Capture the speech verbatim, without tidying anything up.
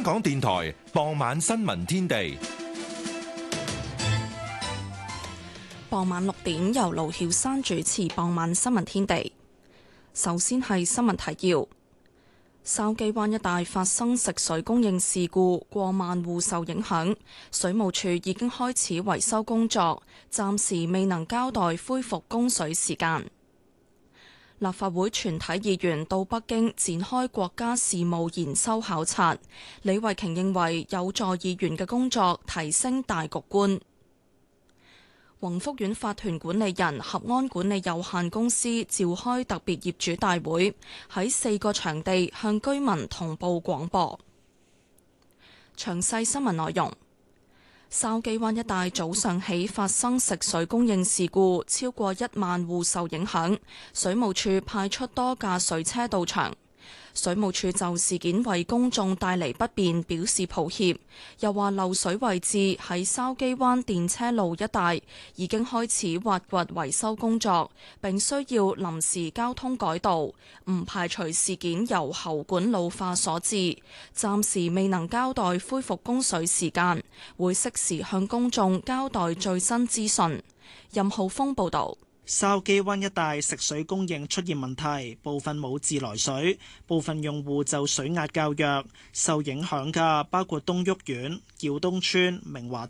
港電台傍晚新聞天地。 傍晚六點由盧曉山主持傍晚新聞天地。首先係新聞提要：筲箕灣一帶發生食水供應事故，過萬戶受影響，水務署已經開始維修工作，暫時未能交代恢復供水時間。立法會全體議員到北京展開國家事務研修考察，李慧瓊認為有助議員嘅工作提升大局觀。宏福苑法團管理人合安管理有限公司召開特別業主大會，喺四個場地向居民同步廣播。詳細新聞內容：筲箕灣一帶早上起發生食水供應事故，超過一萬戶受影響，水務署派出多架水車到場。水務署就事件為公眾帶嚟不便表示抱歉，又話漏水位置喺筲箕灣電車路一帶，已經開始挖掘維修工作，並需要臨時交通改道，唔排除事件由喉管老化所致，暫時未能交代恢復供水時間，會適時向公眾交代最新資訊。任浩峰報導。 筲箕灣一帶食水供應出現問題，部分冇自來水，部分用戶就水壓較弱，受影響嘅包括東旭苑、耀東村、明華